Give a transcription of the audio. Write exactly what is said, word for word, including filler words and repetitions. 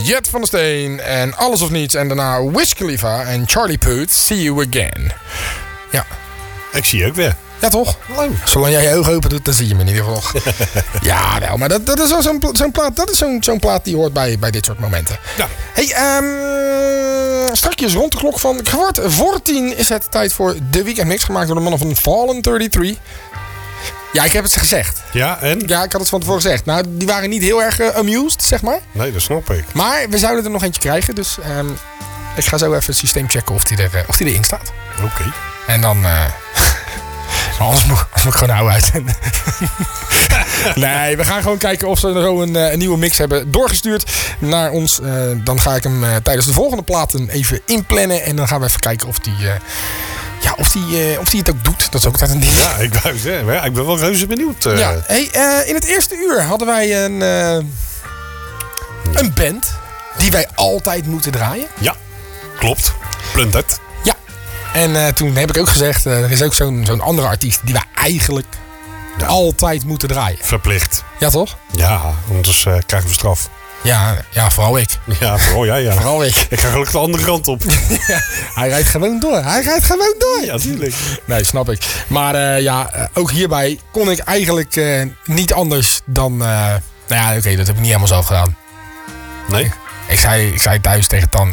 Jet van der Steen en Alles of Niets. En daarna Wiz Khalifa en Charlie Puth, See You Again. Ja. Ik zie je ook weer. Ja, toch? Hallo. Zolang jij je ogen open doet, dan zie je me in ieder geval. Ja, wel, maar dat, dat is wel zo'n, zo'n plaat, dat is zo'n, zo'n plaat die hoort bij, bij dit soort momenten. Ja. Hey, um, strakjes rond de klok van kwart voor tien is het tijd voor de weekendmix, gemaakt door de mannen van Fallen drieëndertig. Ja, ik heb het ze gezegd. Ja, en? Ja, ik had het van tevoren gezegd. Nou, die waren niet heel erg uh, amused, zeg maar. Nee, dat snap ik. Maar we zouden er nog eentje krijgen, dus um, ik ga zo even het systeem checken of die, er, uh, of die erin staat. Oké. Okay. En dan... Uh, Anders moet, anders moet ik gewoon nou uitzenden. Nee, we gaan gewoon kijken of ze zo een, een nieuwe mix hebben doorgestuurd naar ons. Uh, dan ga ik hem uh, tijdens de volgende platen even inplannen. En dan gaan we even kijken of die, uh, ja, of die, uh, of die het ook doet. Dat is ook altijd een ding. Ja, ik wou zeggen, ja, ik ben wel reuze benieuwd. Uh. Ja, hey, uh, in het eerste uur hadden wij een, uh, een band die wij altijd moeten draaien. Ja, klopt. Plundert. En uh, toen heb ik ook gezegd, uh, er is ook zo'n, zo'n andere artiest die wij eigenlijk ja. altijd moeten draaien. Verplicht. Ja, toch? Ja, anders uh, krijgen we straf. Ja, ja, vooral ik. Ja, vooral jij, ja. Vooral ik. Ik ga gelukkig de andere kant op. Ja, hij rijdt gewoon door. Hij rijdt gewoon door. Ja, tuurlijk. Nee, snap ik. Maar uh, ja, uh, ook hierbij kon ik eigenlijk uh, niet anders dan... Uh, nou ja, oké, okay, dat heb ik niet helemaal zelf gedaan. Nee? Ik zei, ik zei thuis tegen Tan,